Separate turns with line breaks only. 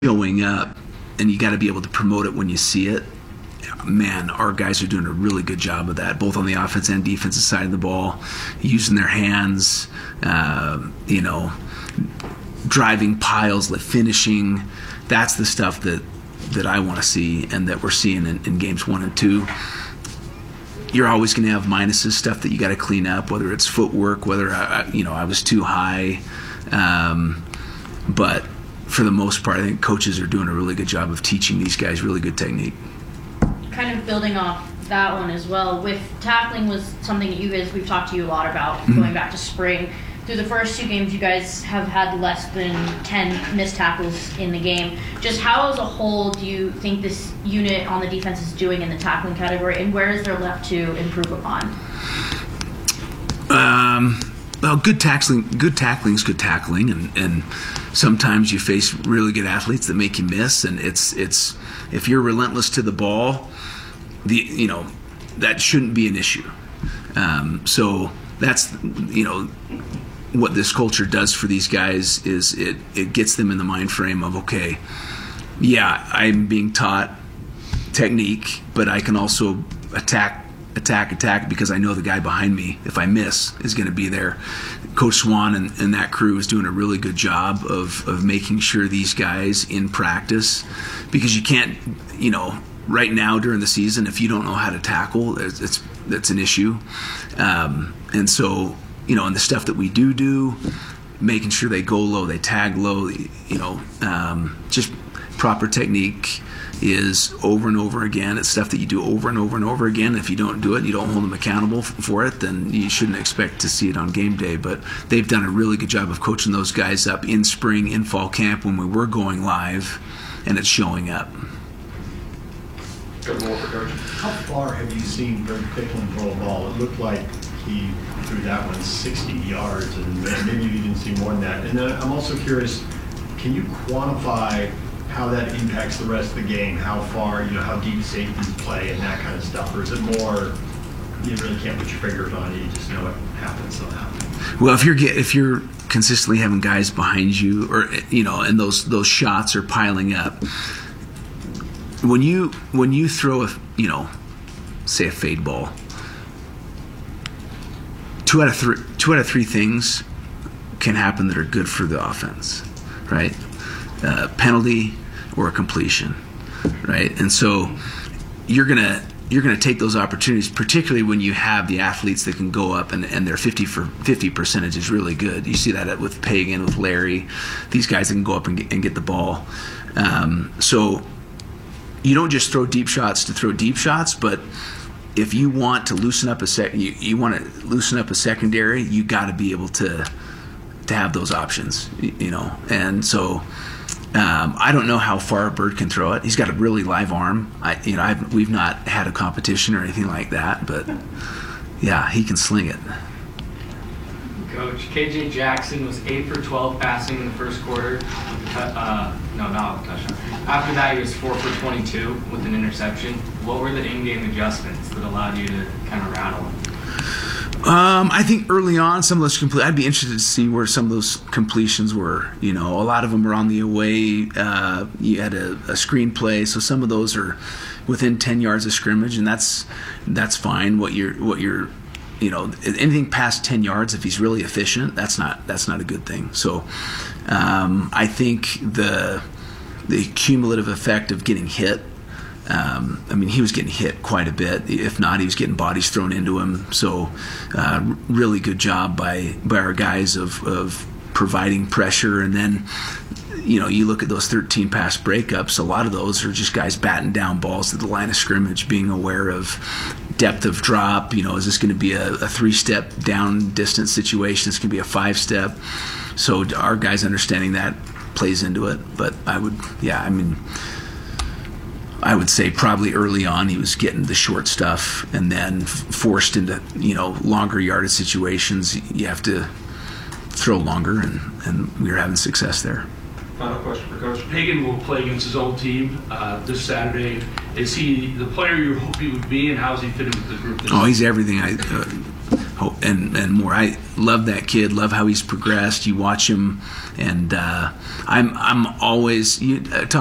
showing up, and you got to be able to promote it when you see it. Man, our guys are doing a really good job of that, both on the offense and defensive side of the ball, using their hands, driving piles, finishing. That's the stuff that I want to see and that we're seeing in games 1 and 2. You're always going to have minuses, stuff that you got to clean up, whether it's footwork, whether I was too high. But for the most part, I think coaches are doing a really good job of teaching these guys really good technique.
Kind of building off that one as well, with tackling was something that we've talked to you a lot about going back to spring. Through the first 2 games, you guys have had less than 10 missed tackles in the game. Just how as a whole do you think this unit on the defense is doing in the tackling category, and where is there left to improve upon?
Well, good tackling is good tackling, and sometimes you face really good athletes that make you miss, and it's if you're relentless to the ball, that shouldn't be an issue. So that's what this culture does for these guys is it gets them in the mind frame of, okay, yeah, I'm being taught technique, but I can also attack because I know the guy behind me, if I miss, is going to be there. Coach Swan and that crew is doing a really good job of making sure these guys in practice, because you can't, right now during the season, if you don't know how to tackle, that's an issue. And so, and the stuff that we do, making sure they go low, they tag low, just proper technique is over and over again. It's stuff that you do over and over and over again. If you don't do it, you don't hold them accountable for it, then you shouldn't expect to see it on game day. But they've done a really good job of coaching those guys up in spring, in fall camp when we were going live, and it's showing up.
How far have you seen Brent Picklin throw a ball? It looked like he threw that one 60 yards, and maybe you didn't see more than that. And then I'm also curious, can you quantify how that impacts the rest of the game? How far, how deep safeties play and that kind of stuff? Or is it more you really can't put your fingers on it, you just know it happens somehow?
Well, if you're consistently having guys behind you, or and those shots are piling up, when you throw say a fade ball, two out of three things can happen that are good for the offense, right? Penalty or a completion, right? And so you're gonna take those opportunities, particularly when you have the athletes that can go up and their 50 percentage is really good. You see that with Pagan, with Larry, these guys that can go up and get the ball. So you don't just throw deep shots to throw deep shots, but if you want to loosen up you want to loosen up a secondary, you got to be able to have those options, And so I don't know how far Bird can throw it. He's got a really live arm. We've not had a competition or anything like that, but yeah, he can sling it.
Coach, KJ Jackson was 8 for 12 passing in the first quarter. Not a touchdown. After that, he was 4 for 22 with an interception. What were the in-game adjustments that allowed you to kind of rattle him?
I think early on, some of those I'd be interested to see where some of those completions were. A lot of them were on the away. You had a screenplay, so some of those are within 10 yards of scrimmage, and that's fine. What you're anything past 10 yards, if he's really efficient, that's not a good thing. So I think the cumulative effect of getting hit. He was getting hit quite a bit. If not, he was getting bodies thrown into him. So really good job by our guys of providing pressure. And then, you look at those 13 pass breakups, a lot of those are just guys batting down balls at the line of scrimmage, being aware of depth of drop. Is this going to be a 3-step down distance situation? It's going to be a 5-step. So our guys understanding that plays into it. But I would say probably early on he was getting the short stuff, and then forced into longer yardage situations. You have to throw longer, and we were having success there.
Final question for Coach. Pagan will play against his old team this Saturday. Is he the player you hope he would be, and how is he fitting with the group?
He's everything and more. I love that kid. Love how he's progressed. You watch him, and I'm always talk